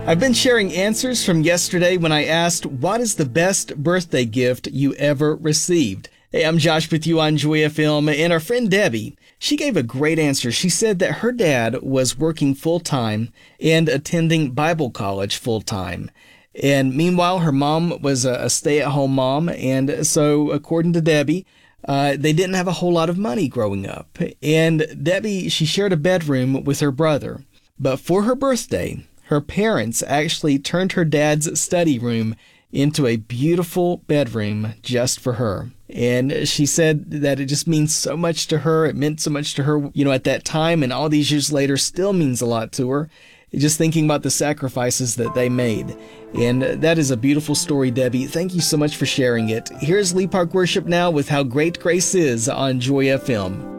I've been sharing answers from yesterday when I asked, what is the best birthday gift you ever received? Hey, I'm Josh with you on Joy FM, and our friend Debbie, she gave a great answer. She said that her dad was working full-time and attending Bible college full-time. And meanwhile, her mom was a stay-at-home mom, and so according to Debbie, they didn't have a whole lot of money growing up. And Debbie, she shared a bedroom with her brother. But for her birthday, her parents actually turned her dad's study room into a beautiful bedroom just for her. And she said that it just means so much to her. It meant so much to her, at that time, and all these years later still means a lot to her. Just thinking about the sacrifices that they made. And that is a beautiful story, Debbie. Thank you so much for sharing it. Here's Lee Park Worship now with How Great Grace Is on Joy FM.